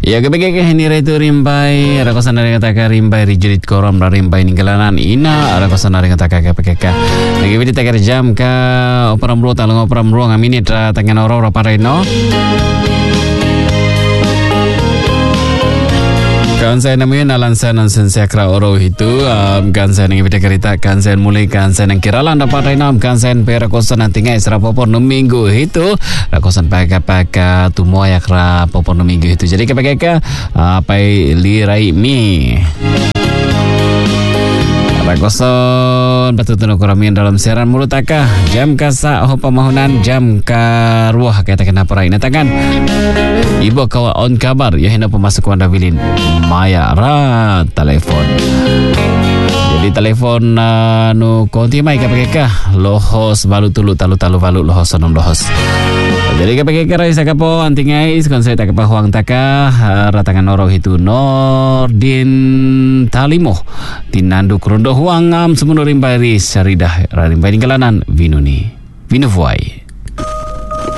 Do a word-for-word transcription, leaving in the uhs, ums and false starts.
Ya kebagi ke ini itu rimbai ada kosan dari kata rimbai rijurit koram rimbai ninggalanan ina ada kosan dari kata K P K. Lagi video tak jam ke operam bro talung operam bro ngaminit tangan orang para ino. Kan saya namanya nalansan nansen sakra oro itu kan saya yang kita kerita kan saya mulai kan saya yang kiralan dapat renam kan saya pera kosan nanti ngai serap popor no minggu itu rakosan pakai-pakai tu moyak ra popor no minggu itu jadi kepakai apa lirai mi rakosan betul-betul kuramian dalam siaran mulut akah jam kasa ho pamahunan jam ka ruah kata kenapa rai tangan ibu kawa on kabar ya hendak pemasuk wanda bilin maya ra telefon jadi telefon uh, nu konti mai kapekah lohos balu tulu talu talu balu lohos sonom lohos jadi kapekah rai sakapo antingai kon saya tak pahuang taka ratangan noro itu Nordin Talimo tinandu krondo huangam semuno rimbai saridah rimbai ninggalanan vinuni vinuvuai